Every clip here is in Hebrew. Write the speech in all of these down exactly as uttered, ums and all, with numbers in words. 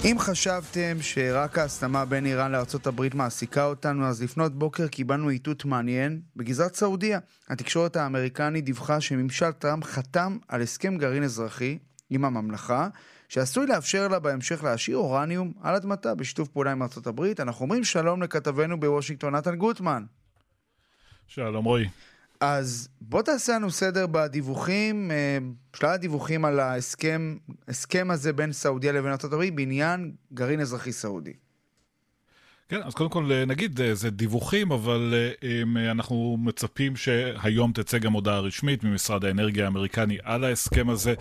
אם חשבתם שרק ההסלמה בין איראן לארצות הברית מעסיקה אותנו, אז לפנות בוקר קיבלנו איתות מעניין בגזרת סעודיה. התקשורת האמריקנית דיווחה שממשל טראמפ חתם על הסכם גרעין אזרחי עם הממלכה, שעשוי לאפשר לה בהמשך להשאיר אורניום על אדמתה בשיתוף פעולה עם ארצות הברית. אנחנו אומרים שלום לכתבנו בוושינגטון, נתן גוטמן. שלום רועי. אז בוא תעשה לנו סדר בדיווחים, שלל הדיווחים על ההסכם, הסכם הזה בין סעודיה לבין ארצות הברית בעניין גרעין אזרחי סעודי. כן, אז קודם כל נגיד, זה דיווחים, אבל אנחנו מצפים שהיום תצא גם הודעה רשמית ממשרד האנרגיה האמריקני על ההסכם הזה,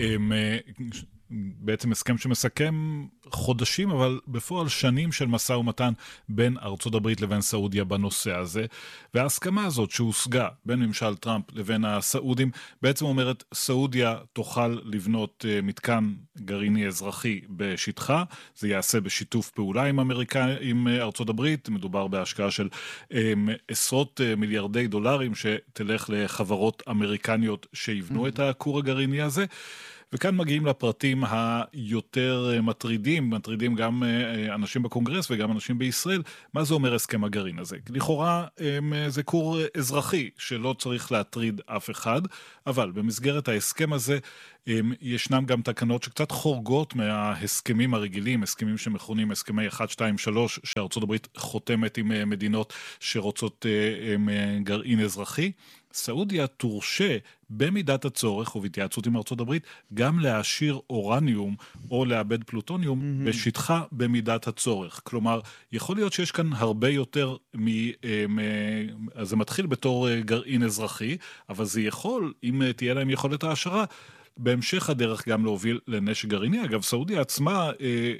בעצם הסכם שמסכם חודשים, אבל בפועל שנים של משא ומתן בין ארצות הברית לבין סעודיה בנושא הזה, וההסכמה הזאת שהושגה בין ממשל טראמפ לבין הסעודים, בעצם אומרת, סעודיה תוכל לבנות מתקן גרעיני אזרחי בשטחה, זה יעשה בשיתוף פעולה עם אמריקה, עם ארצות הברית, מדובר בהשקעה של עשרות מיליארדי דולרים שתלך לחברות אמריקניות שיבנו את הכור הגרעיני הזה, וכאן מגיעים לפרטים היותר מטרידים, מטרידים גם אנשים בקונגרס וגם אנשים בישראל. מה זה אומר הסכם הגרעין הזה? לכאורה זה כור אזרחי שלא צריך להטריד אף אחד, אבל במסגרת ההסכם הזה ישנם גם תקנות שקצת חורגות מההסכמים הרגילים, הסכמים שמכונים הסכמי אחת, שתיים, שלוש, שארצות הברית חותמת עם מדינות שרוצות גרעין אזרחי. סעודיה תורשה במידת הצורך ובהתייעצות עם ארצות הברית גם להשאיר אורניום או לאבד פלוטוניום mm-hmm. בשטחה במידת הצורך. כלומר, יכול להיות שיש כאן הרבה יותר מ... אז זה מתחיל בתור גרעין אזרחי, אבל זה יכול, אם תהיה להם יכולת ההשערה, בהמשך הדרך גם להוביל לנשק גרעיני. אגב, סעודיה עצמה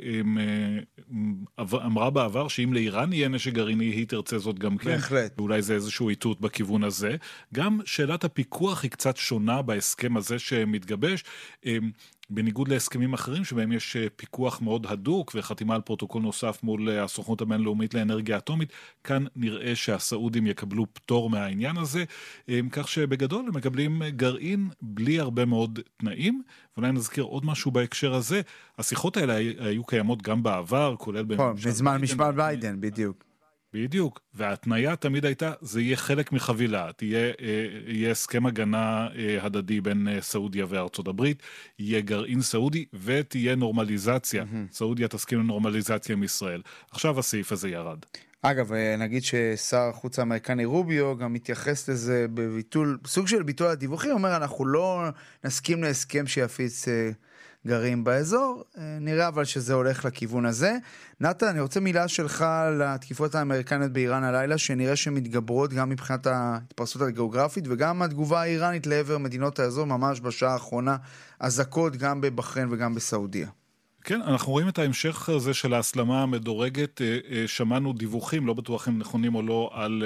אמרה בעבר שאם לאיראן יהיה נשק גרעיני, היא תרצה זאת גם כן. בהחלט. ואולי זה איזשהו איתות בכיוון הזה. גם שאלת הפיקוח היא קצת שונה בהסכם הזה שמתגבש, בניגוד להסכמים אחרים שבהם יש פיקוח מאוד הדוק וחתימה על פרוטוקול נוסף מול הסוכנות הבינלאומית לאנרגיה אטומית. כאן נראה שהסעודים יקבלו פטור מהעניין הזה, כך שבגדול הם מקבלים גרעין בלי הרבה מאוד תנאים. ואולי נזכיר עוד משהו בהקשר הזה, השיחות האלה היו קיימות גם בעבר, כולל בזמן משפט ביידן, בדיוק. בדיוק, וההתניה תמיד הייתה, זה יהיה חלק מחבילה, תהיה, יהיה הסכם הגנה הדדי בין סעודיה וארצות הברית, יהיה גרעין סעודי ותהיה נורמליזציה, mm-hmm. סעודיה תסכים לנורמליזציה עם ישראל. עכשיו הסעיף הזה ירד. אגב, נגיד ששר החוץ האמריקני רוביו גם מתייחס לזה בביטול, סוג של ביטול הדיווחים, אומר אנחנו לא נסכים להסכם שיפיץ גרעין באזור, נראה אבל שזה הולך לכיוון הזה. נתן, אני רוצה מילה שלך לתקיפות האמריקניות באיראן הלילה, שנראה שמתגברות גם מבחינת ההתפרסות הגיאוגרפית, וגם התגובה האיראנית לעבר מדינות האזור, ממש בשעה האחרונה, אזעקות גם בבחריין וגם בסעודיה. כן, אנחנו רואים את ההמשך הזה של ההסלמה המדורגת, שמענו דיווחים, לא בטוח אם נכונים או לא, על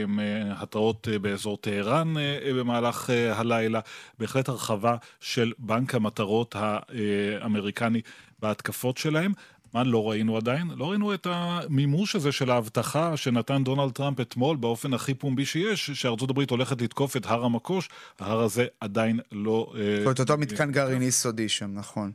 התראות באזור טהרן במהלך הלילה, בהחלט הרחבה של בנק המטרות האמריקני בהתקפות שלהם. מה לא ראינו עדיין? לא ראינו את המימוש הזה של ההבטחה שנתן דונלד טראמפ אתמול באופן הכי פומבי שיש, שארצות הברית הולכת לתקוף את הר המקוש, ההר הזה עדיין לא... זאת אותו מתקן גרעיני סודי שם, נכון.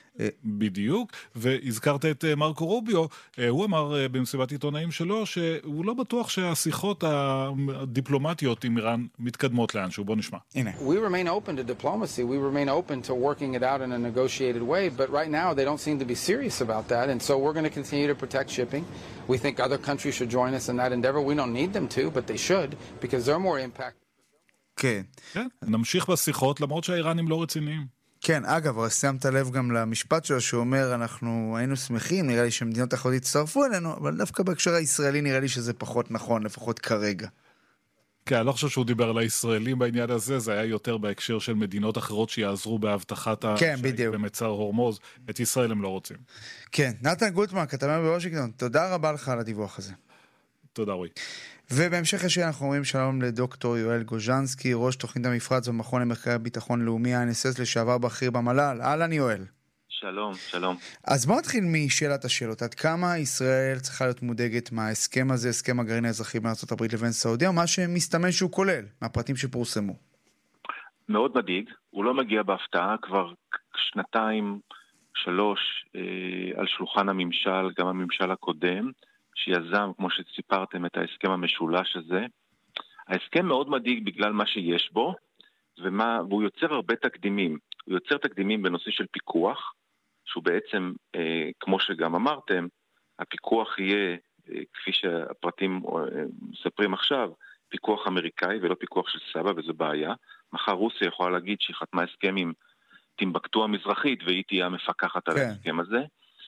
בדיוק, והזכרת את מרקו רוביו, הוא אמר במסיבת עיתונאים שלו שהוא לא בטוח שהשיחות הדיפלומטיות עם איראן מתקדמות לאנשהו. בוא נשמע. הנה. We remain open to diplomacy, we remain open to working it out in a negotiated way, but right now they don't seem to be serious about that, and so we're going to continue to protect shipping. We think other countries should join us in that endeavor. We don't need them to, but they should, because they're more impact. כן. כן, נמשיך בשיחות, למרות שהאיראנים לא רציניים. כן, אגב, שמת לב גם למשפט שלו שאומר, אנחנו היינו שמחים, נראה לי שמדינות אחרות יצטרפו אלינו, אבל דווקא בהקשר הישראלי נראה לי שזה פחות נכון, לפחות כרגע. כן, אני לא חושב שהוא דיבר על הישראלים בעניין הזה, זה היה יותר בהקשר של מדינות אחרות שיעזרו בהבטחת כן, בדיוק. במצר הורמוז, את ישראל הם לא רוצים. כן, נתן גוטמן, כתבנו בוושינגטון, תודה רבה לך על הדיווח הזה. תודה רועי. ובהמשך השיר אנחנו אומרים שלום לדוקטור יואל גוז'נסקי, ראש תוכנית המפרץ במכון למחקרי ביטחון לאומי, ה-אן אס אס לשעבר בכיר במל"ל. אהלן יואל. שלום, שלום. אז בוא נתחיל משאלת השאלות. עד כמה ישראל צריכה להיות מודאגת מההסכם הזה, הסכם הגרעין האזרחי בין ארצות הברית לבין סעודיה, או מה שמסתמן שהוא כולל, מהפרטים שפורסמו? מאוד מדאיג. הוא לא מגיע בהפתעה, כבר שנתיים, שלוש, על שולחן הממשל, גם הממשל הקודם, שיזם, כמו שסיפרתם, את ההסכם המשולש הזה. ההסכם מאוד מדאיג בגלל מה שיש בו, ומה, והוא יוצר הרבה תקדימים. הוא יוצר תקדימים בנושא של פיקוח, שהוא בעצם, כמו שגם אמרתם, הפיקוח יהיה, כפי שהפרטים מספרים עכשיו, פיקוח אמריקאי ולא פיקוח של סבא, וזו בעיה. מחר רוסיה יכולה להגיד שהיא חתמה הסכם עם טימבקטו המזרחית, והיא תהיה המפקחת על ההסכם הזה.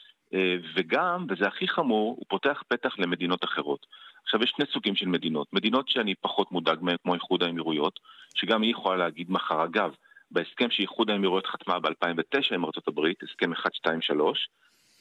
וגם, וזה הכי חמור, הוא פותח פתח למדינות אחרות. עכשיו יש שני סוגים של מדינות. מדינות שאני פחות מודאג מהן, כמו איחוד האמירויות, שגם היא יכולה להגיד מחר. אגב, בהסכם שאיחוד האמירויות חתמה ב-אלפיים ותשע עם ארצות הברית, הסכם אחת שתיים שלוש,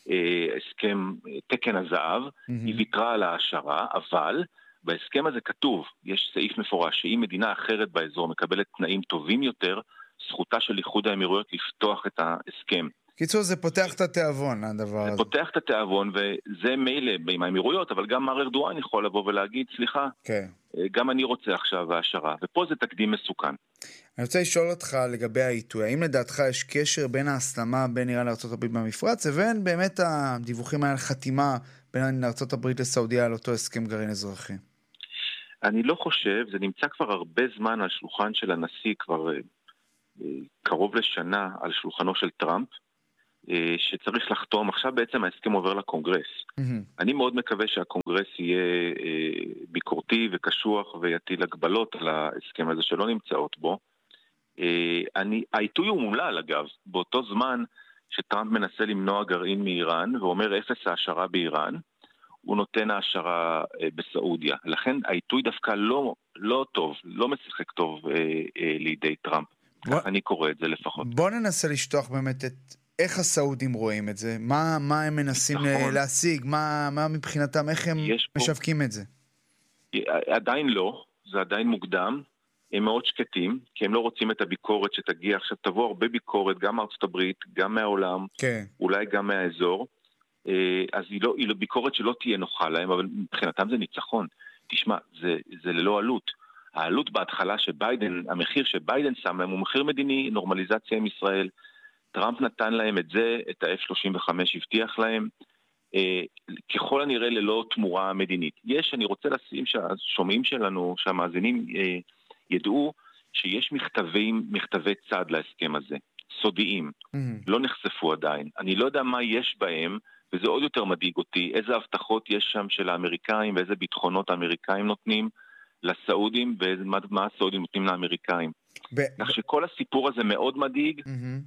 הסכם תקן הזהב, היא ויתרה על ההשערה, אבל בהסכם הזה כתוב, יש סעיף מפורש, שאם מדינה אחרת באזור מקבלת תנאים טובים יותר, זכותה של איחוד האמירויות לפתוח את ההסכם. קיצור, זה פותח את התיאבון, הדבר הזה. זה פותח את התיאבון, וזה מילא עם האמירויות, אבל גם מר ארדואן יכול לבוא ולהגיד, סליחה, okay. גם אני רוצה עכשיו ההשערה, ופה זה תקדים מסוכן. אני רוצה לשאול אותך לגבי העיתוי, האם לדעתך יש קשר בין ההסלמה בין איראן לארצות הברית במפרץ, ובין באמת הדיווחים על חתימה בין ארצות הברית לסעודיה על אותו הסכם גרעין אזרחי? אני לא חושב, זה נמצא כבר הרבה זמן על שולחן של הנשיא, כבר קרוב לשנה על שולחנו של טראמפ, שצריך לחתום. עכשיו בעצם ההסכם עובר לקונגרס. Mm-hmm. אני מאוד מקווה שהקונגרס יהיה ביקורתי וקשוח ויטיל הגבלות על ההסכם הזה שלא נמצאות בו. אני, העיתוי הוא מולל אגב, באותו זמן שטראמפ מנסה למנוע גרעין מאיראן ואומר אפס העשרה באיראן, הוא נותן העשרה בסעודיה. לכן העיתוי דווקא לא, לא טוב, לא משחק טוב לידי טראמפ. בוא... אני קורא את זה לפחות. בוא ננסה לשטוח באמת את איך הסעודים רואים את זה? מה, מה הם מנסים נכון. להשיג? מה, מה מבחינתם, איך הם משווקים פה... את זה? עדיין לא, זה עדיין מוקדם. הם מאוד שקטים, כי הם לא רוצים את הביקורת שתגיע. עכשיו תבוא הרבה ביקורת, גם מארצות הברית, גם מהעולם, כן. אולי גם מהאזור. אז היא לא, היא לא ביקורת שלא תהיה נוחה להם, אבל מבחינתם זה ניצחון. תשמע, זה, זה ללא עלות. העלות בהתחלה שביידן, המחיר שביידן שם להם הוא מחיר מדיני, נורמליזציה עם ישראל. טראמפ נתן להם את זה, את ה-אף שלושים וחמש הבטיח להם, אה, ככל הנראה ללא תמורה מדינית. יש, אני רוצה לשים שהשומעים שלנו, שהמאזינים אה, ידעו שיש מכתבים, מכתבי צד להסכם הזה, סודיים, mm-hmm. לא נחשפו עדיין. אני לא יודע מה יש בהם, וזה עוד יותר מדאיג אותי, איזה הבטחות יש שם של האמריקאים, ואיזה ביטחונות האמריקאים נותנים לסעודים, ומה הסעודים נותנים לאמריקאים. כך שכל הסיפור הזה מאוד מדאיג,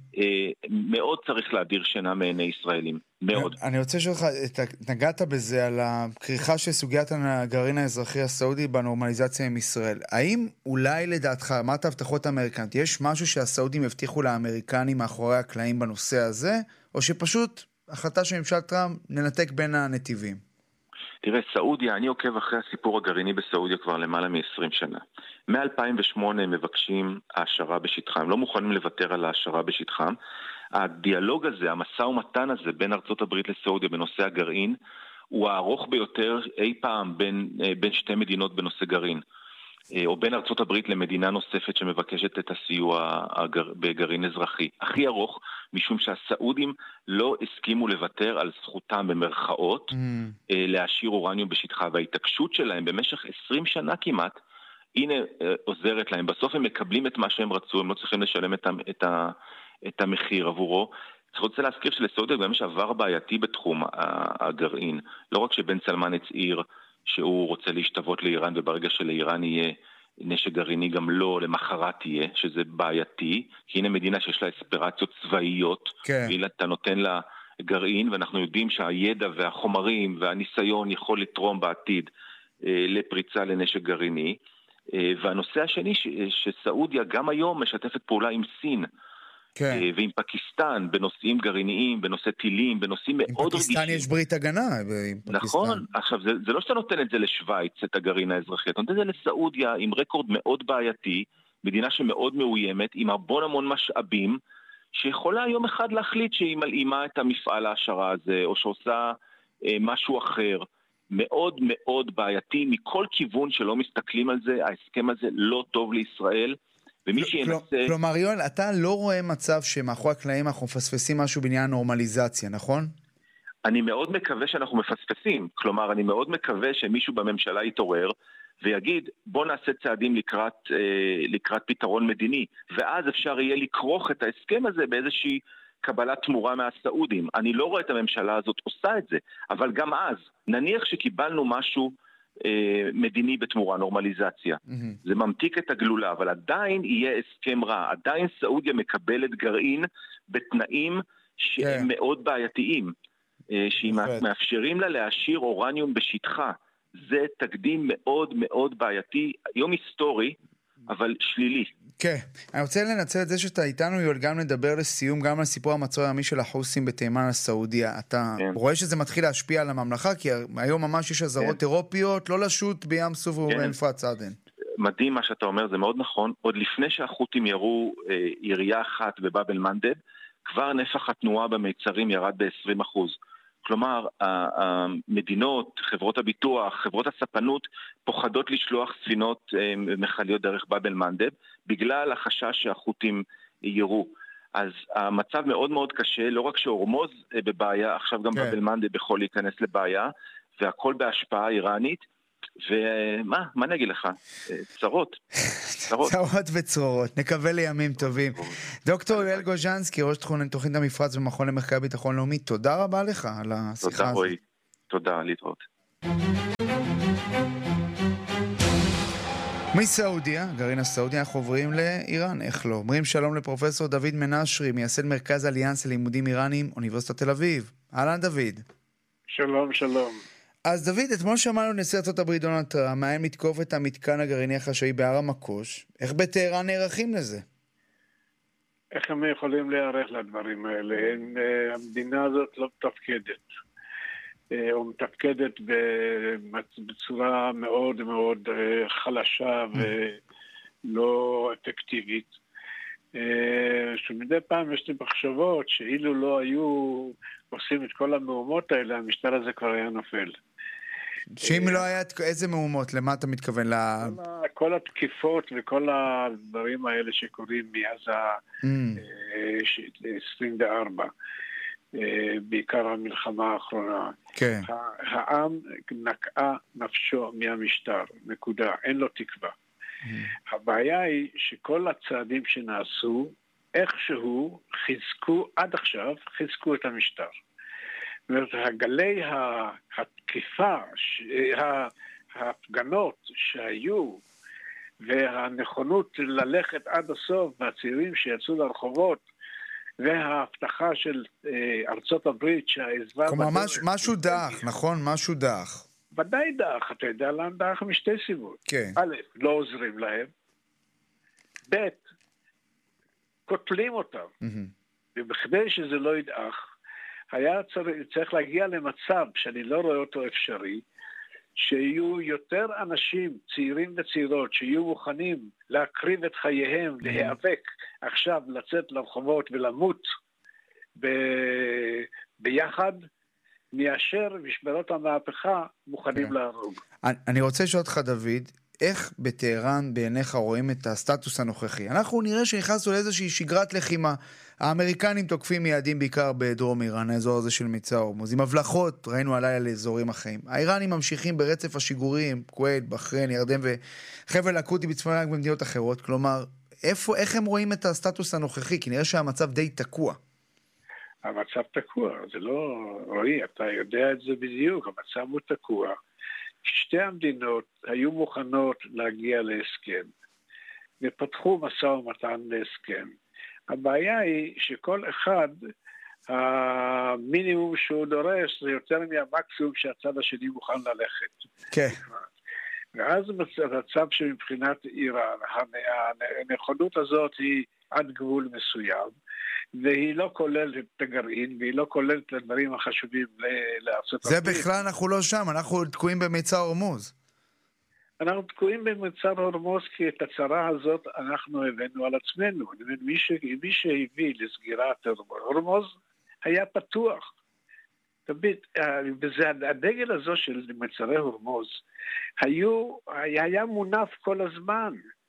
מאוד צריך להדיר שינה מעיני ישראלים, מאוד. אני רוצה לשאול לך, נגעת בזה על הכריכה של סוגיית הגרעין האזרחי הסעודי בנורמליזציה עם ישראל. האם אולי לדעתך, אמרת הבטחות האמריקנית, יש משהו שהסעודים הבטיחו לאמריקנים מאחורי הקלעים בנושא הזה, או שפשוט החלטה של ממשל טראמפ ננתק בין הנתיבים? תראה, סעודיה, אני עוקב אחרי הסיפור הגרעיני בסעודיה כבר למעלה מ-עשרים שנה. מ-אלפיים ושמונה הם מבקשים העשרה בשטחם, לא מוכנים לוותר על העשרה בשטחם. הדיאלוג הזה, המשא ומתן הזה בין ארצות הברית לסעודיה בנושא הגרעין, הוא הארוך ביותר אי פעם בין, בין שתי מדינות בנושא גרעין. או בין ארצות הברית למדינה נוספת שמבקשת את הסיוע בגרעין אזרחי. הכי ארוך, משום שהסעודים לא הסכימו לוותר על זכותם במרכאות, mm. להשאיר אורניום בשטחה, וההתעקשות שלהם במשך עשרים שנה כמעט, הנה עוזרת להם. בסוף הם מקבלים את מה שהם רצו, הם לא צריכים לשלם את, את, את המחיר עבורו. אני רוצה להזכיר שלסעודיה גם יש עבר בעייתי בתחום הגרעין. לא רק שבן סלמן הצעיר, שהוא רוצה להשתוות לאיראן, וברגע שלאיראן יהיה נשק גרעיני גם לא, למחרת תהיה, שזה בעייתי, כי הנה מדינה שיש לה אספירציות צבאיות, כן. ואתה נותן לה גרעין, ואנחנו יודעים שהידע והחומרים והניסיון יכול לתרום בעתיד אה, לפריצה לנשק גרעיני, אה, והנושא השני ש, שסעודיה גם היום משתפת פעולה עם סין, כן. ועם פקיסטן, בנושאים גרעיניים, בנושא טילים, בנושאים מאוד רגישים. עם פקיסטן יש ברית הגנה. נכון, עכשיו זה, זה לא שאתה נותן את זה לשוויץ, את הגרעין האזרחי, אתה נותן את זה לסעודיה עם רקורד מאוד בעייתי, מדינה שמאוד מאוימת, עם המון המון משאבים, שיכולה יום אחד להחליט שהיא מלאימה את המפעל ההשערה הזה, או שעושה אה, משהו אחר. מאוד מאוד בעייתי, מכל כיוון שלא מסתכלים על זה, ההסכם הזה לא טוב לישראל, ומי שינסה... כלומר, יואל, אתה לא רואה מצב שמאחורי הקלעים אנחנו מפספסים משהו בעניין נורמליזציה, נכון? אני מאוד מקווה שאנחנו מפספסים. כלומר, אני מאוד מקווה שמישהו בממשלה יתעורר, ויגיד, בוא נעשה צעדים לקראת, אה, לקראת פתרון מדיני, ואז אפשר יהיה לקרוך את ההסכם הזה באיזושהי קבלת תמורה מהסעודים. אני לא רואה את הממשלה הזאת עושה את זה, אבל גם אז, נניח שקיבלנו משהו אה, מדיני בתמורה, נורמליזציה. Mm-hmm. זה ממתיק את הגלולה, אבל עדיין יהיה הסכם רע. עדיין סעודיה מקבלת גרעין בתנאים שהם yeah. מאוד בעייתיים, אה, שמאפשרים לה להשאיר אורניום בשטחה. זה תקדים מאוד מאוד בעייתי, יום היסטורי, אבל שלילי. כן, אני רוצה לנצל את זה שאתה איתנו, יואל, גם לדבר לסיום, גם על סיפור המצור הימי של החוסים בתימן הסעודיה. אתה כן. רואה שזה מתחיל להשפיע על הממלכה, כי היום ממש יש אזהרות כן. אירופיות, לא לשוט בים סוף כן. ובמפרץ עדן. מדהים מה שאתה אומר, זה מאוד נכון. עוד לפני שהחות'ים ירו אה, ירייה אחת בבאב אל-מנדב, כבר נפח התנועה במיצרים ירד ב-עשרים אחוז. כלומר, המדינות, חברות הביטוח, חברות הספנות, פוחדות לשלוח ספינות מחליות דרך באב אל-מנדב, בגלל החשש שהחות'ים ירו. אז המצב מאוד מאוד קשה, לא רק שהורמוז בבעיה, עכשיו גם באב אל-מנדב יכול להיכנס לבעיה, והכל בהשפעה איראנית, ומה, מה נגיד לך? צרות. צרות וצרורות. נקווה לימים טובים. דוקטור יואל גוז'נסקי, ראש תוכנית המפרץ במכון למחקר ביטחון לאומי, תודה רבה לך על השיחה הזאת. תודה רועי. תודה, להתראות. מסעודיה, גרעין הסעודיה, אנחנו עוברים לאיראן, איך לא? אומרים שלום לפרופסור דוד מנשרי, מייסד מרכז אליאנס ללימודים איראנים, אוניברסיטת תל אביב. אהלן דוד. שלום, שלום. אז דוד, אתמול שמענו נשיא ארצות הברית דונלד טראמפ, מאיים לתקוף את המתקן הגרעיני החשאי בהר המקוש. איך בטהרן נערכים לזה? איך הם יכולים להיערך לדברים האלה? הם, המדינה הזאת לא מתפקדת. או מתפקדת בצורה מאוד מאוד חלשה ולא אפקטיבית. שמדי פעם יש לי מחשבות שאילו לא היו עושים את כל המהומות האלה, המשטר הזה כבר היה נופל. שאם לא היה איזה מהומות, למה אתה מתכוון? כל התקיפות וכל הדברים האלה שקורים מאז ה-עשרים וארבע, בעיקר המלחמה האחרונה. העם נקעה נפשו מהמשטר, נקודה, אין לו תקווה. הבעיה היא שכל הצעדים שנעשו, איכשהו חיזקו, עד עכשיו חיזקו את המשטר. זאת אומרת, הגלי התקיפה, ההפגנות שהיו, והנכונות ללכת עד הסוף, והצעירים שיצאו לרחובות, וההבטחה של ארצות הברית שהעזבה... כלומר, משהו דח, נכון? משהו דח. ודאי דח, אתה יודע לאן דח משתי סיבות. כן. א', לא עוזרים להם. ב', קוטלים אותם. ובכדי שזה לא ידעך, היה צריך, צריך להגיע למצב שאני לא רואה אותו אפשרי, שיהיו יותר אנשים, צעירים וצעירות, שיהיו מוכנים להקריב את חייהם, להיאבק עכשיו, לצאת לרחובות ולמות ב... ביחד, מאשר משמרות המהפכה מוכנים להרוג. אני רוצה לשאול אותך, דוד, איך בטהרן בעיניך רואים את הסטטוס הנוכחי? אנחנו נראה שנכנסנו לאיזושהי שגרת לחימה. האמריקנים תוקפים יעדים בעיקר בדרום איראן, האזור הזה של מבצע הורמוז. עם הבלחות ראינו עליי לאזורים אחרים. האיראנים ממשיכים ברצף השיגורים, כווית, בחריין, ירדן וחבל הקוטי בצפון איראן במדינות אחרות. כלומר, איפה, איך הם רואים את הסטטוס הנוכחי? כי נראה שהמצב די תקוע. המצב תקוע, זה לא... רואי, אתה יודע את זה בדיוק, המצב הוא תקוע. שתי המדינות היו מוכנות להגיע להסכם, ופתחו משא ומתן להסכם. הבעיה היא שכל אחד, המינימום שהוא דורש, זה יותר מהמקסימום שהצד השני מוכן ללכת. כן. ואז המצב שמבחינת איראן, הנכונות הזאת היא עד גבול מסוים, והיא לא כוללת את הגרעין, והיא לא כוללת את הדברים החשובים לארצות הברית. זה בכלל אנחנו לא שם, אנחנו תקועים במצר הורמוז. אנחנו תקועים במצר הורמוז, כי את הצרה הזאת אנחנו הבאנו על עצמנו. מי, ש... מי שהביא לסגירת הורמוז היה פתוח. תמיד, וזה הדגל הזו של מצרי הורמוז, היו, היה מונף כל הזמן.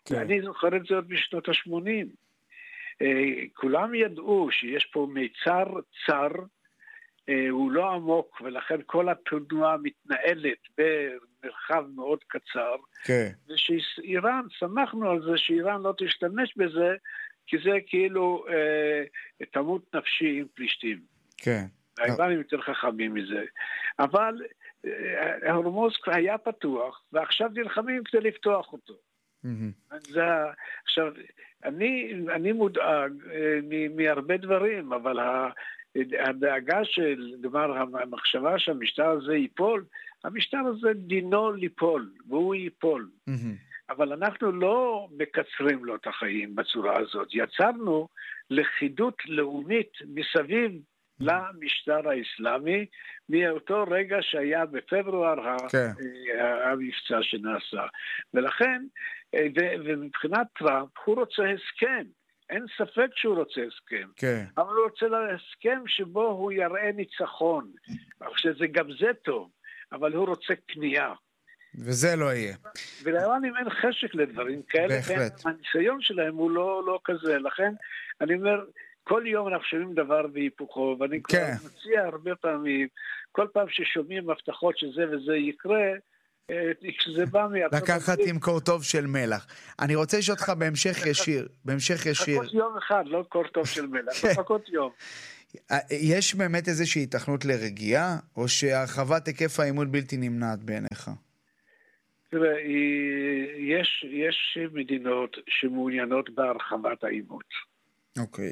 כן. אני זוכר את זה עוד בשנות ה-שמונים. כולם ידעו שיש פה מיצר צר, הוא לא עמוק, ולכן כל התנועה מתנהלת במרחב מאוד קצר. כן. ושאיראן, שמחנו על זה שאיראן לא תשתמש בזה, כי זה כאילו אה, תמות נפשי עם פלישתים. כן. האיראנים יותר חכמים מזה. אבל אה, הורמוז היה פתוח, ועכשיו נלחמים כדי לפתוח אותו. Mm-hmm. זה, עכשיו, אני, אני מודאג אה, מ, מהרבה דברים, אבל ה, הדאגה של, דבר, המחשבה שהמשטר הזה ייפול, המשטר הזה דינו ליפול, והוא ייפול. Mm-hmm. אבל אנחנו לא מקצרים לו את החיים בצורה הזאת. יצרנו לכידות לאומית מסביב למשטר האסלאמי, מאותו רגע שהיה בפברואר okay. המבצע שנעשה. ולכן, ומבחינת טראמפ, הוא רוצה הסכם. אין ספק שהוא רוצה הסכם. Okay. אבל הוא רוצה הסכם שבו הוא יראה ניצחון. שזה גם זה טוב, אבל הוא רוצה קנייה. וזה לא יהיה. ולאיראנים אין חשק לדברים כאלה, הניסיון שלהם הוא לא, לא כזה, לכן אני אומר, כל יום אנחנו שומעים דבר והיפוכו, ואני כבר מציע הרבה פעמים, כל פעם ששומעים הבטחות שזה וזה יקרה, כשזה בא מארצות לקחת עם קור טוב של מלח. אני רוצה לשאול אותך בהמשך ישיר, בהמשך ישיר. לחכות יום אחד, לא קור טוב של מלח, לחכות יום. יש באמת איזושהי התכנות לרגיעה, או שהרחבת היקף האימון בלתי נמנעת בעיניך? תראה, יש, יש מדינות שמעוניינות בהרחבת האימות. אוקיי.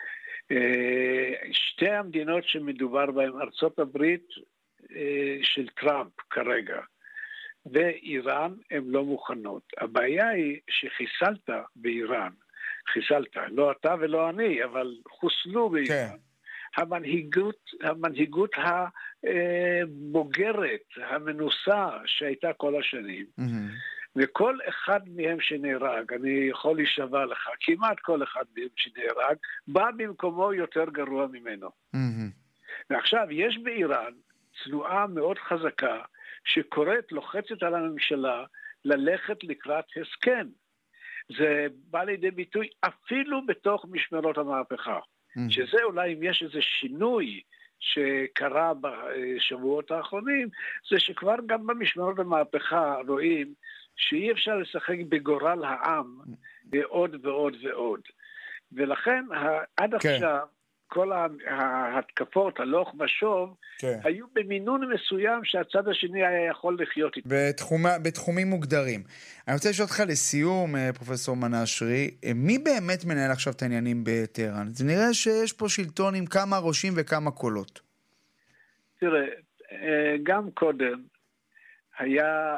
שתי המדינות שמדובר בהן, ארצות הברית של טראמפ כרגע, ואיראן, הן לא מוכנות. הבעיה היא שחיסלת באיראן, חיסלת, לא אתה ולא אני, אבל חוסלו באיראן. כן. המנהיגות, המנהיגות הבוגרת, המנוסה שהייתה כל השנים. Mm-hmm. וכל אחד מהם שנהרג, אני יכול להישבע לך, כמעט כל אחד מהם שנהרג, בא במקומו יותר גרוע ממנו. Mm-hmm. ועכשיו, יש באיראן צנועה מאוד חזקה, שקוראת, לוחצת על הממשלה, ללכת לקראת הסכם. זה בא לידי ביטוי אפילו בתוך משמרות המהפכה. שזה אולי אם יש איזה שינוי שקרה בשבועות האחרונים, זה שכבר גם במשמרות המהפכה רואים שאי אפשר לשחק בגורל העם עוד ועוד ועוד. ולכן עד עכשיו כל ההתקפות, הלוך ושוב, היו במינון מסוים שהצד השני היה יכול לחיות איתו. בתחומים מוגדרים. אני רוצה לשאול אותך לסיום, פרופסור מנשרי, מי באמת מנהל עכשיו את העניינים בטהרן? זה נראה שיש פה שלטון עם כמה ראשים וכמה קולות. תראה, גם קודם היה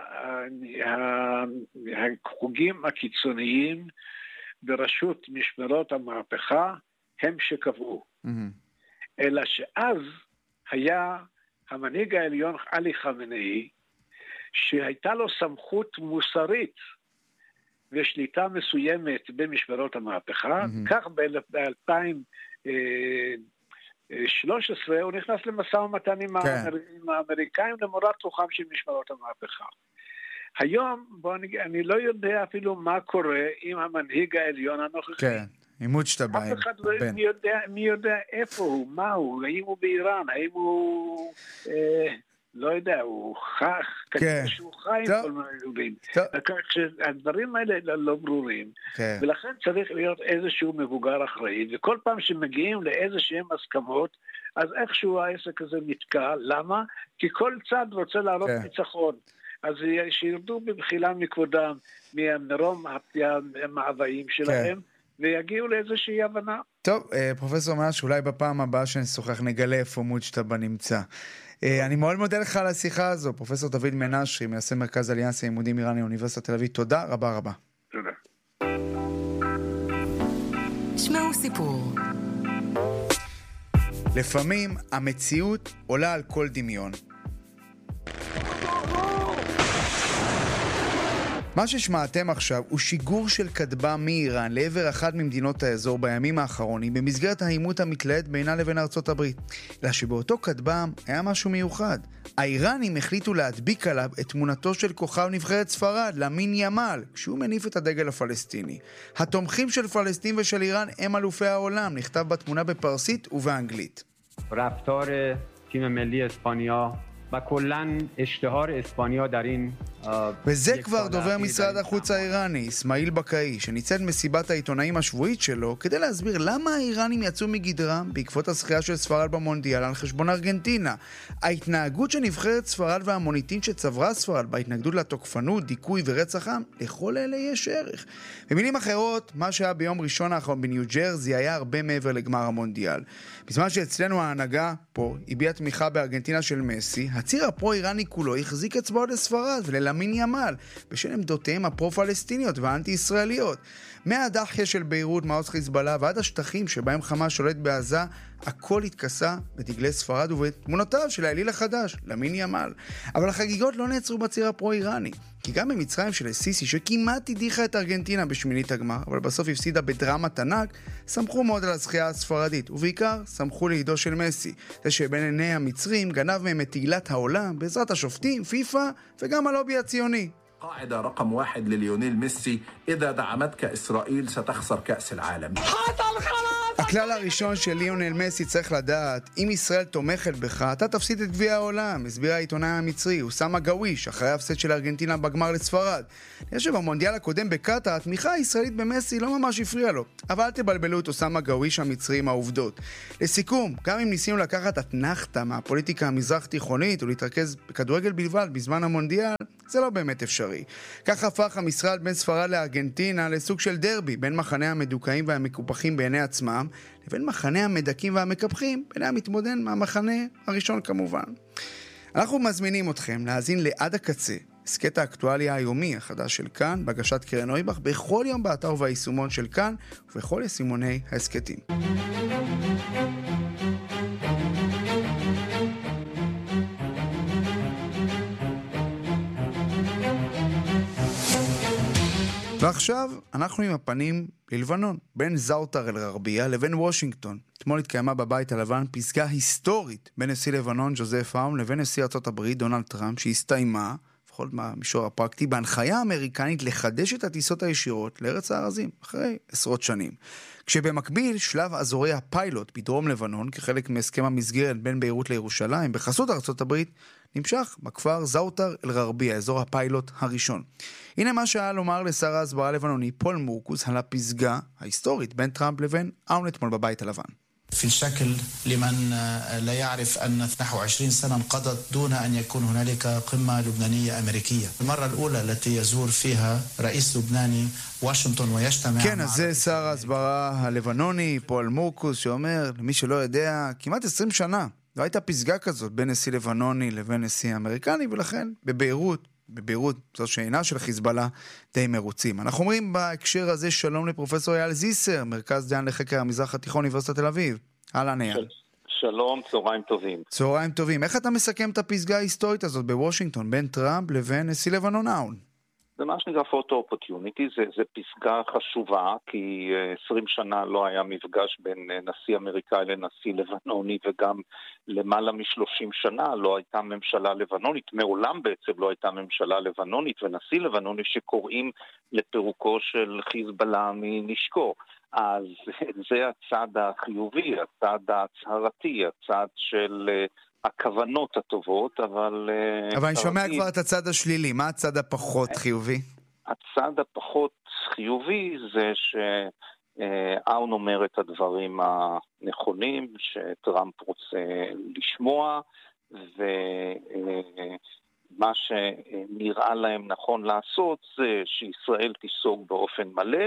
החוגים הקיצוניים בראשות משמרות המהפכה, הם שקבעו. Mm-hmm. אלא שאז היה המנהיג העליון עלי חמינאי, שהייתה לו סמכות מוסרית ושליטה מסוימת במשמרות המהפכה, mm-hmm. כך ב-אלפיים ושלוש עשרה הוא נכנס למשא ומתן עם, כן. האמר... עם האמריקאים למורת רוחם של משמרות המהפכה. היום, בוא אני, אני לא יודע אפילו מה קורה עם המנהיג העליון הנוכחי. כן. עימות שאתה בא. אף אחד לא מי יודע, מי יודע איפה הוא, מה הוא, האם הוא באיראן, האם הוא, אה, לא יודע, הוא חך, כנראה שהוא חי עם כל מיני דברים. הדברים האלה לא ברורים, ולכן צריך להיות איזשהו מבוגר אחראי, וכל פעם שמגיעים לאיזשהם הסכמות, אז איכשהו העסק הזה נתקע. למה? כי כל צד רוצה לעלות ניצחון. אז שירדו במחילה מכבודם, ממרום המאוויים שלהם, ויגיעו לאיזושהי הבנה. טוב, פרופסור מנש, אולי בפעם הבאה שנשוחח נגלה איפה מוג'טבא נמצא. אני מאוד מודה לך על השיחה הזו, פרופסור דוד מנשרי, מייסד מרכז אליאנס ללימודים איראניים באוניברסיטת תל אביב. תודה רבה רבה. תודה. שמעו סיפור. לפעמים המציאות עולה על כל דמיון. מה ששמעתם עכשיו הוא שיגור של כטב"ם מאיראן לעבר אחת ממדינות האזור בימים האחרונים במסגרת העימות המתלהט בינה לבין ארצות הברית. אלא שבאותו כטב"ם היה משהו מיוחד. האיראנים החליטו להדביק עליו את תמונתו של כוכב נבחרת ספרד, למין ימל, כשהוא מניף את הדגל הפלסטיני. התומכים של פלסטין ושל איראן הם אלופי העולם, נכתב בתמונה בפרסית ובאנגלית. رفتار تیم ملی اسپانیا و کلاً اشتهار اسپانیا در این וזה כבר דובר משרד החוץ האיראני, אסמאעיל בקאי, שניצל מסיבת העיתונאים השבועית שלו כדי להסביר למה האיראנים יצאו מגדרם בעקבות הזכייה של ספרד במונדיאל על חשבון ארגנטינה. ההתנהגות של נבחרת ספרד והמוניטין שצברה ספרד בהתנגדות לתוקפנות, דיכוי ורצח עם, לכל אלה יש ערך. במילים אחרות, מה שהיה ביום ראשון האחרון בניו ג'רזי היה הרבה מעבר לגמר המונדיאל. בזמן שאצלנו ההנהגה פה הביעה תמיכה בארגנטינה של מסי, הציר הפרו-איראני כולו החזיק אצבעות לספרד וללמין ימל בשל עמדותיהם הפרו-פלסטיניות והאנטי-ישראליות. מהדחיה של ביירות, מעוז חיזבאללה ועד השטחים שבהם חמאס שולט בעזה, הכל התכסה בדגלי ספרד ובתמונותיו של האליל החדש, למין ימל. אבל החגיגות לא נעצרו בציר הפרו-איראני, כי גם במצרים של סיסי, שכמעט הדיחה את ארגנטינה בשמינית הגמר, אבל בסוף הפסידה בדרמת ענק, שמחו מאוד על הזכייה הספרדית, ובעיקר שמחו לידו של מסי, זה שבין עיני המצרים גנב מהם את תהילת העולם בעזרת השופטים, פיפה וגם הלובי הציוני. قاعدة رقم واحد لليونيل ميسي إذا دعمتك إسرائيل ستخسر كأس العالم. הכלל הראשון של ליונל מסי צריך לדעת, אם ישראל תומכת בך, אתה תפסיד את גביע העולם, הסביר העיתונאי המצרי, אוסאמה גוויש, אחרי ההפסד של ארגנטינה בגמר לספרד. יש שבמונדיאל הקודם בקטר, התמיכה הישראלית במסי לא ממש הפריעה לו. אבל אל תבלבלו את אוסאמה גוויש המצרי עם העובדות. לסיכום, גם אם ניסינו לקחת אתנחתה מהפוליטיקה המזרח תיכונית ולהתרכז בכדורגל בלבד בזמן המונדיאל, זה לא באמת אפשרי. כך הפך המשרד בין ספרד לארגנטינה לסוג של דרבי, בין מחנה המדוכאים והמקופחים בעיני עצמם, לבין מחנה המדכים והמקפחים, בעיני המתמודד מהמחנה הראשון כמובן. אנחנו מזמינים אתכם להאזין לעד הקצה, הסקט האקטואליה היומי החדש של כאן, בהגשת קרן נויבך, בכל יום באתר וביישומון של כאן, ובכל יישומוני ההסקטים. ועכשיו אנחנו עם הפנים ללבנון, בין זאוטר אל-גרבייה לבין וושינגטון. אתמול התקיימה בבית הלבן פסגה היסטורית בין נשיא לבנון ג'וזף אאון לבין נשיא ארצות הברית דונלד טראמפ, שהסתיימה, לפחות מהמישור הפרקטי, בהנחיה האמריקנית לחדש את הטיסות הישירות לארץ הארזים, אחרי עשרות שנים. כשבמקביל שלב אזורי הפיילוט בדרום לבנון, כחלק מהסכם המסגרת בין ביירות לירושלים, בחסות ארצות הברית, נמשך בכפר זאוטר אל-גרבייה, אזור הפיילוט הראשון. הנה מה שהיה לומר לשר ההסברה הלבנוני פול מורקוס על הפסגה ההיסטורית בין טראמפ לבין אאון אתמול בבית הלבן. في الشكل لمن لا يعرف أن نحو عشرين سنة انقضت دون أن يكون هنالك قمة لبنانية أمريكية. المرة الأولى التي يزور فيها رئيس لبناني واشنطن ويجتمع. כן, אז זה שר ההסברה הלבנוני פול מורקוס שאומר, למי שלא יודע, כמעט עשרים שנה לא הייתה פסגה כזאת בין נשיא לבנוני לבין נשיא אמריקני, ולכן בביירות, בביירות זו שאינה של חיזבאללה, די מרוצים. אנחנו אומרים בהקשר הזה שלום לפרופסור אייל זיסר, מרכז דיין לחקר המזרח התיכון, אוניברסיטת תל אביב. אהלן אייל. שלום, צהריים טובים. צהריים טובים. איך אתה מסכם את הפסגה ההיסטורית הזאת בוושינגטון, בין טראמפ לבין נשיא לבנון אאון? זה מה שנקרא פוטו אופורטיוניטי, זה, זה פסגה חשובה, כי עשרים שנה לא היה מפגש בין נשיא אמריקאי לנשיא לבנוני, וגם למעלה מ-שלושים שנה לא הייתה ממשלה לבנונית, מעולם בעצם לא הייתה ממשלה לבנונית, ונשיא לבנוני שקוראים לפירוקו של חיזבאללה מנשקו. אז זה הצד החיובי, הצד ההצהרתי, הצד של הכוונות הטובות, אבל... אבל אני שומע כבר את הצד השלילי, מה הצד הפחות חיובי? הצד הפחות חיובי זה שאון אומר את הדברים הנכונים, שטראמפ רוצה לשמוע, ומה שנראה להם נכון לעשות זה שישראל תיסוג באופן מלא,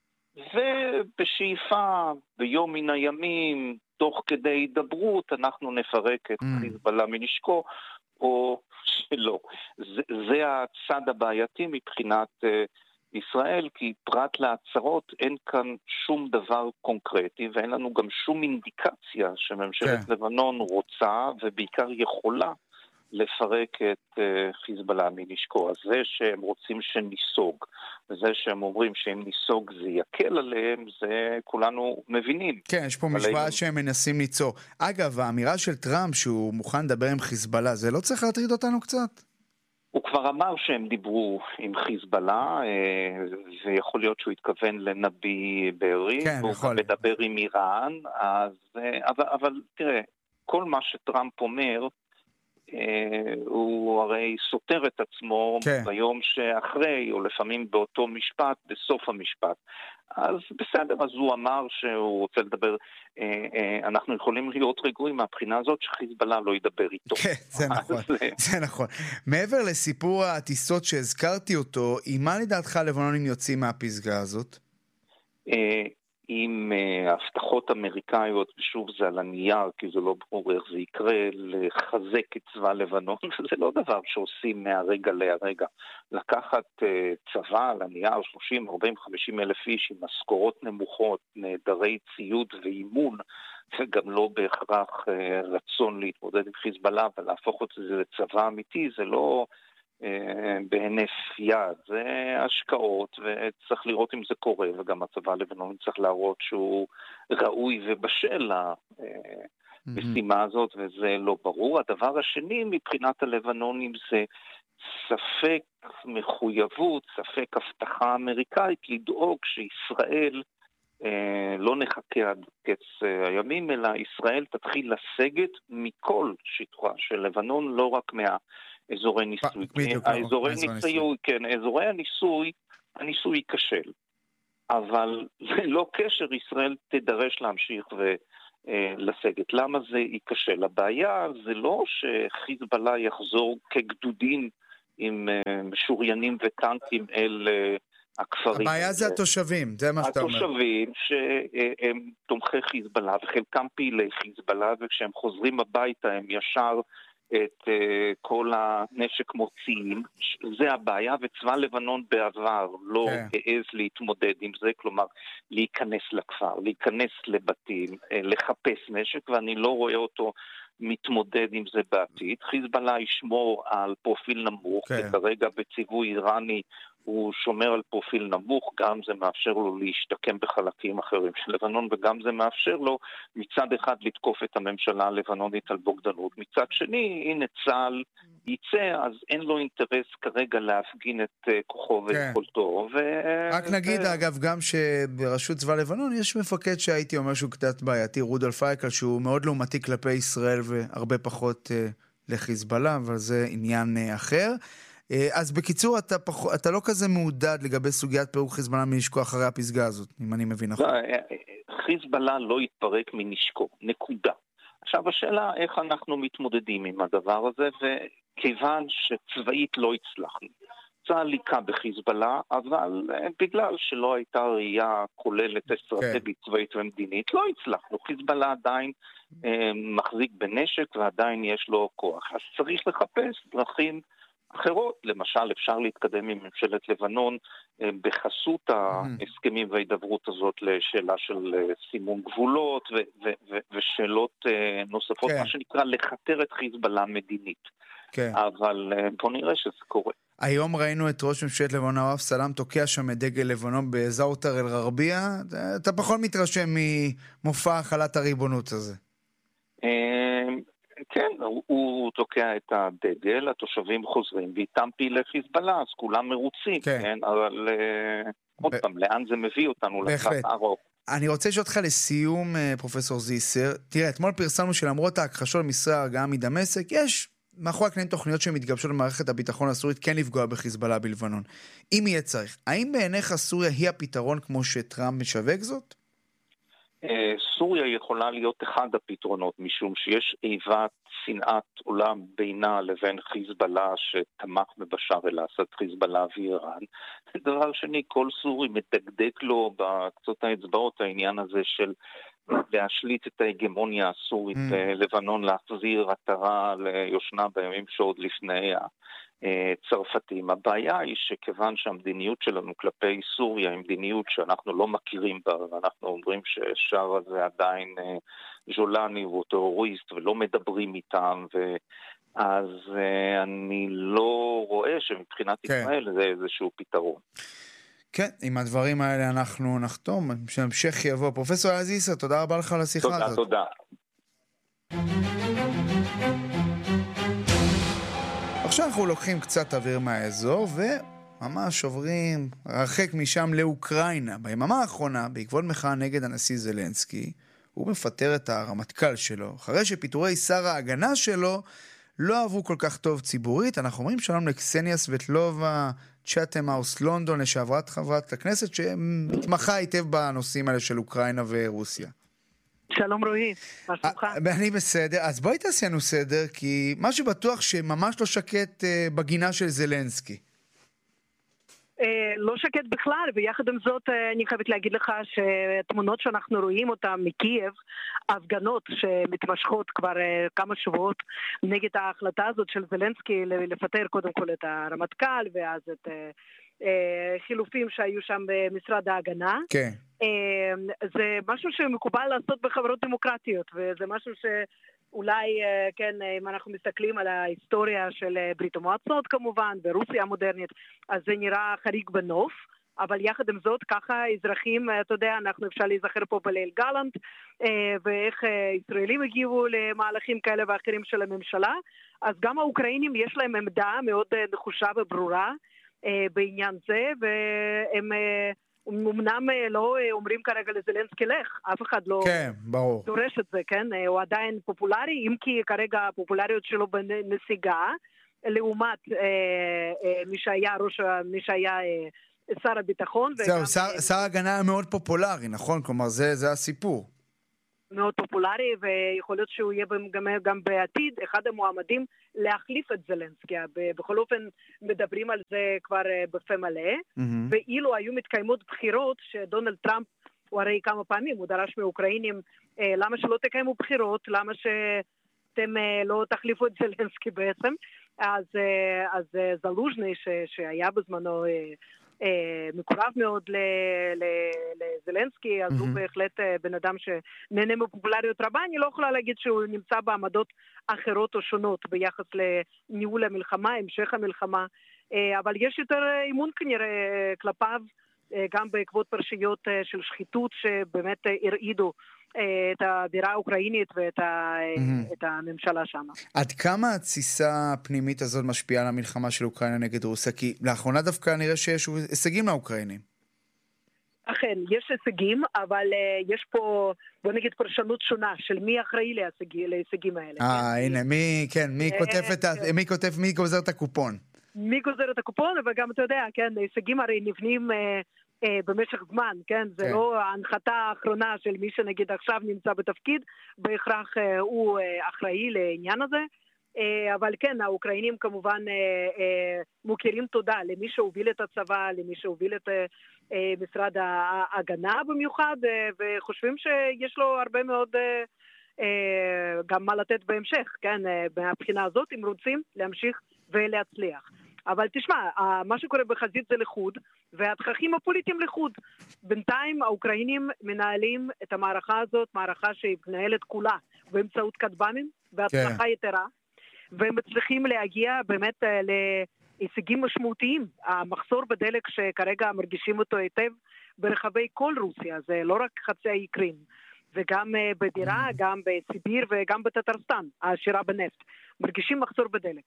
ובשאיפה ביום מן הימים, תוך כדי הידברות, אנחנו נפרק את mm. חיזבאללה מנשקו, או שלא. זה, זה הצד הבעייתי מבחינת uh, ישראל, כי פרט להצהרות אין כאן שום דבר קונקרטי, ואין לנו גם שום אינדיקציה שממשלת okay. לבנון רוצה, ובעיקר יכולה, לפרק את חיזבאללה מנשקו. אז זה שהם רוצים שניסוג, וזה שהם אומרים שאם ניסוג זה יקל עליהם, זה כולנו מבינים. כן, יש פה משוואה הם... שהם מנסים ליצור. אגב, האמירה של טראמפ שהוא מוכן לדבר עם חיזבאללה, זה לא צריך להטריד אותנו קצת? הוא כבר אמר שהם דיברו עם חיזבאללה, ויכול להיות שהוא התכוון לנביא בארי, כן, והוא יכול. מדבר עם איראן, אז, אבל, אבל תראה, כל מה שטראמפ אומר, הוא הרי סותר את עצמו כן. ביום שאחרי, או לפעמים באותו משפט, בסוף המשפט. אז בסדר, אז הוא אמר שהוא רוצה לדבר, אנחנו יכולים להיות רגועים מהבחינה הזאת שחיזבאללה לא ידבר איתו. כן, זה נכון, זה נכון. מעבר לסיפור הטיסות שהזכרתי אותו, עם מה לדעתך לבנונים יוצאים מהפסגה הזאת? עם הבטחות אמריקאיות, ושוב זה על הנייר, כי זה לא ברור איך זה יקרה, לחזק את צבא לבנון, זה לא דבר שעושים מהרגע להרגע. לקחת צבא על הנייר, שלושים, ארבעים, חמישים אלף איש עם משכורות נמוכות, נעדרי ציוד ואימון, וגם לא בהכרח רצון להתמודד עם חיזבאללה, ולהפוך את זה לצבא אמיתי, זה לא... בהינף יד, זה השקעות, וצריך לראות אם זה קורה, וגם הצבא הלבנוני צריך להראות שהוא ראוי ובשל למשימה הזאת, וזה לא ברור. הדבר השני מבחינת הלבנונים זה ספק מחויבות, ספק הבטחה אמריקאית, לדאוג שישראל לא נחכה עד קץ הימים, אלא ישראל תתחיל לסגת מכל שטחה של לבנון, לא רק מה... אזורי ניסוי. האזורי ניסוי, כן, אזורי הניסוי, הניסוי ייכשל. אבל ללא קשר ישראל תדרש להמשיך ולסגת. למה זה ייכשל? הבעיה זה לא שחיזבאללה יחזור כגדודים עם משוריינים וטנקים אל הכפרים. הבעיה זה התושבים, זה מה שאתה אומר. התושבים שהם תומכי חיזבאללה וחלקם פעילי חיזבאללה, וכשהם חוזרים הביתה הם ישר את uh, כל הנשק מוציאים, זה הבעיה, וצבא לבנון בעבר לא okay. העז להתמודד עם זה, כלומר להיכנס לכפר, להיכנס לבתים, uh, לחפש נשק, ואני לא רואה אותו מתמודד עם זה בעתיד. חיזבאללה ישמור על פרופיל נמוך, okay. וכרגע בציווי איראני הוא שומר על פרופיל נמוך, גם זה מאפשר לו להשתקם בחלקים אחרים של לבנון, וגם זה מאפשר לו מצד אחד לתקוף את הממשלה הלבנונית על בוגדנות. מצד שני, הנה צה"ל יצא, אז אין לו אינטרס כרגע להפגין את כוחו ויכולתו. ו... רק נגיד, ו... אגב, גם שברשות צבא לבנון יש מפקד שהייתי אומר שהוא קצת בעייתי, רודולף אייקל, שהוא מאוד לעומתי כלפי ישראל והרבה פחות לחיזבאללה, אבל זה עניין אחר. אז בקיצור, אתה, פח... אתה לא כזה מעודד לגבי סוגיית פירוק חיזבאללה מנשקו אחרי הפסגה הזאת, אם אני מבין נכון. חיזבאללה לא יתפרק מנשקו, נקודה. עכשיו השאלה איך אנחנו מתמודדים עם הדבר הזה, וכיוון שצבאית לא הצלחנו. צה"ל ליקה בחיזבאללה, אבל בגלל שלא הייתה ראייה כוללת אסטרטגית צבאית ומדינית, לא הצלחנו. חיזבאללה עדיין אה, מחזיק בנשק ועדיין יש לו כוח. אז צריך לחפש דרכים אחרות. למשל, אפשר להתקדם עם ממשלת לבנון בחסות ההסכמים וההידברות הזאת לשאלה של סימון גבולות ו- ו- ו- ושאלות נוספות, כן. מה שנקרא לחתר את חיזבאללה מדינית. כן. אבל בוא נראה שזה קורה. היום ראינו את ראש ממשלת לבנון נואף סלאם תוקע שם את דגל לבנון בזאוטר אל-גרבייה. אתה פחות מתרשם ממופע החלת הריבונות הזה. כן, הוא, הוא תוקע את הדגל, התושבים חוזרים, ואיתם פעילי חיזבאללה, אז כולם מרוצים, כן, כן? אבל uh, עוד פעם, לאן זה מביא אותנו לטווח ארוך? אני רוצה לשאול אותך לסיום, פרופסור זיסר, תראה, אתמול פרסמנו שלמרות ההכחשות למשרה גם מדמשק, יש מאחורי הקלעים תוכניות שמתגבשות למערכת הביטחון הסורית כן לפגוע בחיזבאללה בלבנון. אם יהיה צריך, האם בעיניך סוריה היא הפתרון כמו שטראמפ משווק זאת? סוריה יכולה להיות אחד הפתרונות, משום שיש איבת שנאת עולם בינה לבין חיזבאללה שתמך בבשאר אל-אסד, חיזבאללה ואיראן. דבר שני, כל סורי מדגדג לו בקצות האצבעות העניין הזה של להשליט את ההגמוניה הסורית בלבנון, להחזיר עטרה ליושנה בימים שעוד לפני הצרפתים. הבעיה היא שכיוון שהמדיניות שלנו כלפי סוריה היא מדיניות שאנחנו לא מכירים בה, ואנחנו אומרים שהשאר הזה עדיין ז'ולני והוא טרוריסט ולא מדברים איתם, אז uh, אני לא רואה שמבחינת כן. ישראל זה איזשהו פתרון. כן, עם הדברים האלה אנחנו נחתום, שהמשך יבוא. פרופסור יועז יששכר, תודה רבה לך על השיחה תודה, הזאת. תודה. עכשיו אנחנו לוקחים קצת אוויר מהאזור וממש עוברים רחק משם לאוקראינה. ביממה האחרונה, בעקבות מחאה נגד הנשיא זלנסקי, הוא מפטר את הרמטכ"ל שלו, אחרי שפיטורי שר ההגנה שלו לא עברו כל כך טוב ציבורית. אנחנו אומרים שלום לקסניה סבטלובה, צ'אטם האוס לונדון, לשעברת חברת הכנסת שמתמחה היטב בנושאים האלה של אוקראינה ורוסיה. שלום רועי, מה שלומך? אני בסדר, אז בואי תעשי לנו סדר, כי מה שבטוח שממש לא שקט בגינה של זלנסקי. לא שקט בכלל, ויחד עם זאת אני חייבת להגיד לך שתמונות שאנחנו רואים אותן מקייב, הפגנות שמתמשכות כבר כמה שבועות נגד ההחלטה הזאת של זלנסקי לפטר קודם כל את הרמטכ"ל ואז את חילופים שהיו שם במשרד ההגנה. כן. זה משהו שמקובל לעשות בחברות דמוקרטיות, וזה משהו ש... אולי, כן, אם אנחנו מסתכלים על ההיסטוריה של ברית המועצות כמובן, ברוסיה המודרנית, אז זה נראה חריג בנוף, אבל יחד עם זאת, ככה אזרחים, אתה יודע, אנחנו אפשר להיזכר פה בליל גלנט, ואיך ישראלים הגיבו למהלכים כאלה ואחרים של הממשלה, אז גם האוקראינים יש להם עמדה מאוד נחושה וברורה בעניין זה, והם... אמנם לא אומרים כרגע לזלנסקי לך, אף אחד לא כן, ברור. דורש את זה, כן? הוא עדיין פופולרי, אם כי כרגע הפופולריות שלו בנסיגה, לעומת אה, אה, מי שהיה ראש, מי שהיה אה, שר הביטחון. זהו, וגם, שר, אה, שר הגנה מאוד פופולרי, נכון? כלומר, זה, זה הסיפור. מאוד פופולרי, ויכול להיות שהוא יהיה גם, גם בעתיד אחד המועמדים להחליף את זלנסקי. בכל אופן מדברים על זה כבר בפה מלא, mm-hmm. ואילו היו מתקיימות בחירות שדונלד טראמפ, הוא הרי כמה פעמים, הוא דרש מאוקראינים, למה שלא תקיימו בחירות, למה שאתם לא תחליפו את זלנסקי בעצם, אז, אז זלוז'ני ש, שהיה בזמנו... מקורב מאוד לזלנסקי, אז הוא בהחלט בן אדם שנהנה מפופולריות רבה. אני לא יכולה להגיד שהוא נמצא בעמדות אחרות או שונות ביחס לניהול המלחמה, המשך המלחמה, אבל יש יותר אימון כנראה כלפיו, גם בעקבות פרשיות של שחיתות שבאמת הרעידו את הבירה האוקראינית ואת ה... mm-hmm. את הממשלה שם. עד כמה התסיסה הפנימית הזאת משפיעה על המלחמה של אוקראינה נגד רוסיה? כי לאחרונה דווקא נראה שיש הישגים לאוקראינים. אכן, יש הישגים, אבל uh, יש פה, בוא נגיד, פרשנות שונה של מי אחראי להישגים, להישגים האלה. אה, כן? הנה, מי, כן, מי כותב את ה... מי כותב, מי גוזר את הקופון? מי גוזר את הקופון, אבל גם אתה יודע, כן, הישגים הרי נבנים... Uh, במשך זמן, כן? זה כן. לא ההנחתה האחרונה של מי שנגיד עכשיו נמצא בתפקיד, בהכרח הוא אחראי לעניין הזה, אבל כן, האוקראינים כמובן מוכירים תודה למי שהוביל את הצבא, למי שהוביל את משרד ההגנה במיוחד, וחושבים שיש לו הרבה מאוד גם מה לתת בהמשך, כן? מהבחינה הזאת, אם רוצים להמשיך ולהצליח. אבל תשמע, מה שקורה בחזית זה לחוד, והתככים הפוליטיים לחוד. בינתיים האוקראינים מנהלים את המערכה הזאת, מערכה שהיא מנהלת כולה באמצעות כטב"מים, בהצלחה כן. יתרה, והם מצליחים להגיע באמת להישגים משמעותיים. המחסור בדלק שכרגע מרגישים אותו היטב ברחבי כל רוסיה, זה לא רק חצי האי קרים, וגם בדירה, גם בסיביר וגם בטטרסטן, העשירה בנפט. מרגישים מחסור בדלק.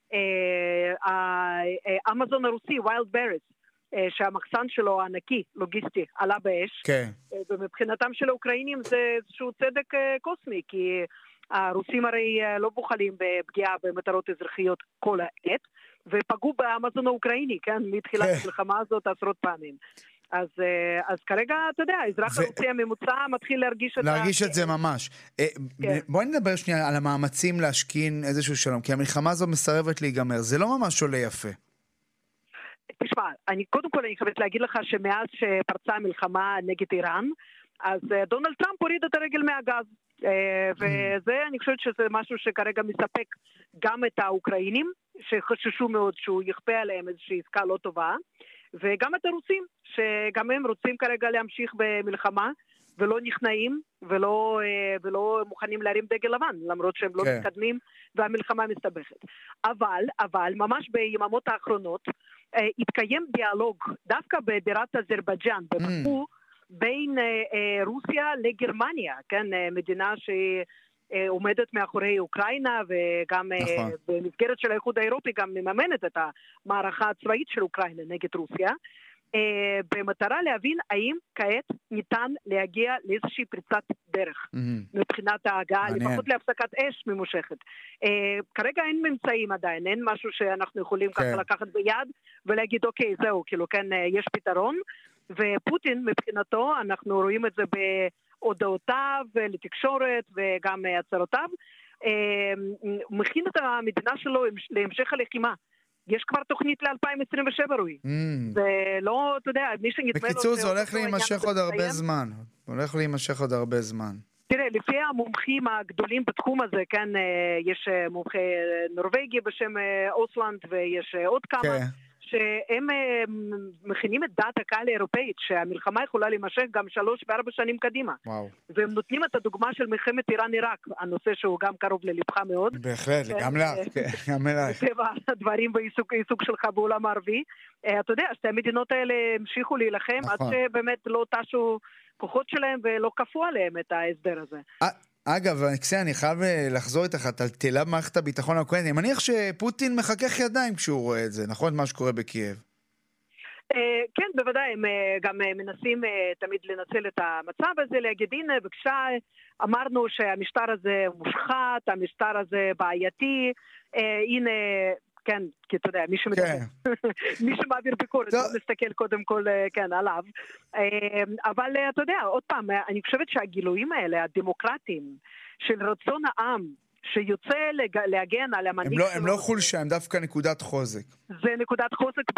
האמזון הרוסי, ויילד ברס, שהמחסן שלו הענקי, לוגיסטי, עלה באש. כן. ומבחינתם של האוקראינים זה איזשהו צדק קוסמי, כי הרוסים הרי לא בוחלים בפגיעה במטרות אזרחיות כל העת, ופגעו באמזון האוקראיני, כן, מתחילת המלחמה הזאת עשרות פעמים. אז, אז כרגע, אתה יודע, האזרח הרוסי הממוצע מתחיל להרגיש את... להרגיש את זה ממש. בואי נדבר שנייה על המאמצים להשכין איזשהו שלום, כי המלחמה הזו מסרבת להיגמר. זה לא ממש עולה יפה. תשמע, אני, קודם כל אני חייבת להגיד לך שמאז שפרצה המלחמה נגד איראן, אז דונלד טראמפ הוריד את הרגל מהגז. וזה, אני חושבת שזה משהו שכרגע מספק גם את האוקראינים, שחששו מאוד שהוא יכפה עליהם איזושהי עסקה לא טובה, וגם את הרוסים, שגם הם רוצים כרגע להמשיך במלחמה, ולא נכנעים, ולא, ולא מוכנים להרים דגל לבן, למרות שהם לא מתקדמים, והמלחמה מסתבכת. אבל, אבל, ממש ביממות האחרונות, התקיים דיאלוג, דווקא בבירת אזרבייג'אן, בבאקו, בין רוסיה לגרמניה, כן, מדינה שעומדת מאחורי אוקראינה, וגם נכון. במסגרת של האיחוד האירופי גם מממנת את המערכה הצבאית של אוקראינה נגד רוסיה, במטרה להבין האם כעת ניתן להגיע לאיזושהי פריצת דרך mm-hmm. מבחינת ההגעה, לפחות להפסקת אש ממושכת. כרגע אין ממצאים עדיין, אין משהו שאנחנו יכולים okay. ככה לקחת ביד ולהגיד אוקיי זהו, כאילו כן יש פתרון, ופוטין מבחינתו, אנחנו רואים את זה בהודעותיו לתקשורת וגם הצהרותיו, מכין את המדינה שלו להמשך הלחימה. יש כבר תוכנית ל-אלפיים עשרים ושבע רואי. זה לא, אתה יודע, מי שנתמל... בקיצור, זה הולך להימשך עוד הרבה זמן. הולך להימשך עוד הרבה זמן. תראה, לפי המומחים הגדולים בתחום הזה, כן, יש מומחה נורווגי בשם אוסלנד, ויש עוד כמה, שהם מכינים את דעת הקהל האירופאית, שהמלחמה יכולה להימשך גם שלוש וארבע שנים קדימה. וואו. והם נותנים את הדוגמה של מלחמת איראן-עיראק, הנושא שהוא גם קרוב ללבך מאוד. בהחלט, גם לך, גם אלייך. טבע הדברים בעיסוק שלך בעולם הערבי. אתה יודע, שתי המדינות האלה המשיכו להילחם, עד שבאמת לא תשו כוחות שלהם ולא כפו עליהם את ההסדר הזה. אגב, קסיה, אני חייב לחזור איתך, טלטלה במערכת הביטחון האוקראינית. אני מניח שפוטין מחכך ידיים כשהוא רואה את זה, נכון? מה שקורה בקייב. כן, בוודאי, הם גם מנסים תמיד לנצל את המצב הזה, להגיד, הנה, בבקשה, אמרנו שהמשטר הזה מושחת, המשטר הזה בעייתי, הנה... כן, כי אתה יודע, מי שמדבר, מי שמעביר ביקורת, לא מסתכל קודם כל, כן, עליו. אבל אתה יודע, עוד פעם, אני חושבת שהגילויים האלה, הדמוקרטיים, של רצון העם, שיוצא להגן על המנהיג... הם לא חולשה, הם דווקא נקודת חוזק. זה נקודת חוזק